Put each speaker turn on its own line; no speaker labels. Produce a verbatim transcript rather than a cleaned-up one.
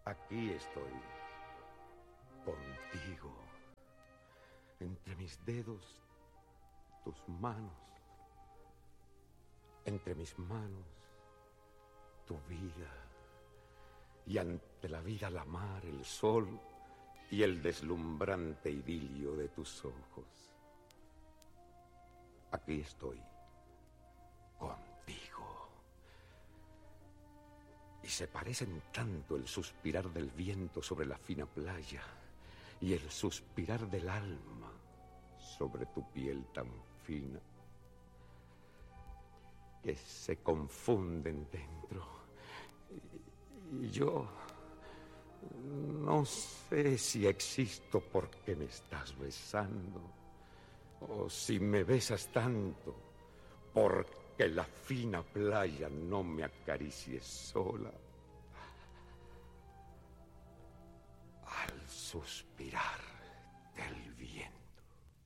Aquí estoy, contigo, entre mis dedos, tus manos, entre mis manos, tu vida, y ante la vida la mar, el sol y el deslumbrante idilio de tus ojos. Aquí estoy, contigo. Y se parecen tanto el suspirar del viento sobre la fina playa y el suspirar del alma sobre tu piel tan fina, que se confunden dentro. Y, y yo no sé si existo porque me estás besando, o si me besas tanto porque la fina playa no me acaricie sola. Al suspirar